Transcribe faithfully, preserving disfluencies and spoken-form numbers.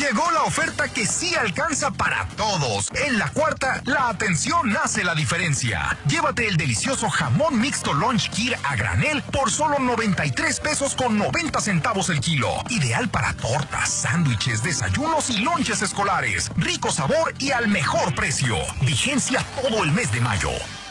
Llegó la oferta que sí alcanza para todos. En la Cuarta, la atención hace la diferencia. Llévate el delicioso jamón mixto Lunch Kir a granel por solo noventa y tres pesos con noventa centavos el kilo. Ideal para tortas, sándwiches, desayunos y lonches escolares. Rico sabor y al mejor precio. Vigencia todo el mes de mayo.